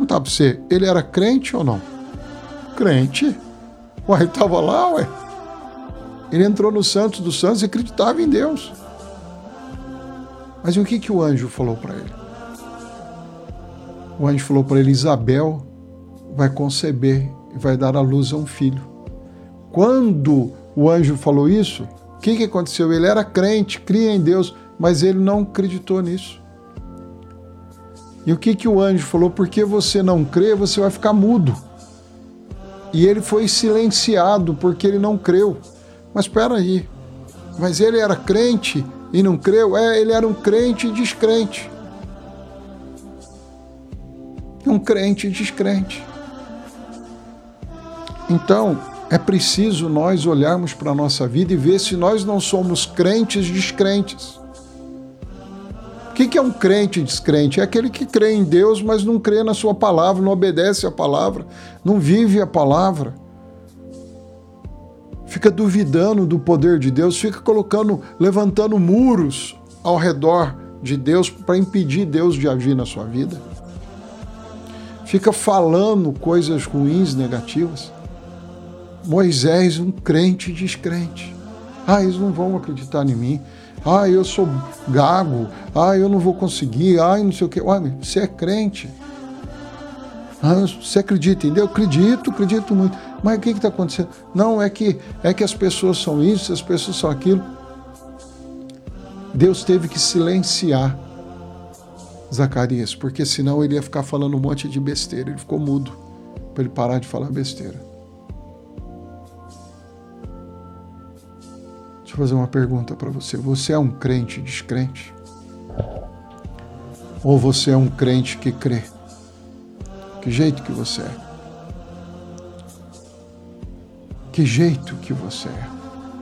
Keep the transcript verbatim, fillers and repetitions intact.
perguntar para você, ele era crente ou não? Crente. Ué, ele estava lá, ué. Ele entrou no Santos dos Santos e acreditava em Deus. Mas e o que, que o anjo falou para ele? O anjo falou para ele, Isabel vai conceber e vai dar à luz a um filho. Quando o anjo falou isso, o que, que aconteceu? Ele era crente, cria em Deus, mas ele não acreditou nisso. E o que, que o anjo falou? Porque você não crê, você vai ficar mudo. E ele foi silenciado porque ele não creu. Mas espera aí, mas ele era crente e não creu? É, ele era um crente descrente. Um crente descrente. Então, é preciso nós olharmos para a nossa vida e ver se nós não somos crentes descrentes. O que é um crente descrente? É aquele que crê em Deus, mas não crê na sua palavra, não obedece a palavra, não vive a palavra. Fica duvidando do poder de Deus, fica colocando, levantando muros ao redor de Deus para impedir Deus de agir na sua vida. Fica falando coisas ruins, negativas. Moisés, um crente descrente. Ah, eles não vão acreditar em mim. Ah, eu sou gago. Ah, eu não vou conseguir. Ah, não sei o quê. Olha, você é crente. Ah, você acredita em Deus? Eu acredito, acredito muito. Mas o que está acontecendo? Não, é que, é que as pessoas são isso, as pessoas são aquilo. Deus teve que silenciar Zacarias, porque senão ele ia ficar falando um monte de besteira. Ele ficou mudo para ele parar de falar besteira. Deixa eu fazer uma pergunta para você. Você é um crente descrente? Ou você é um crente que crê? Que jeito que você é? Que jeito que você é?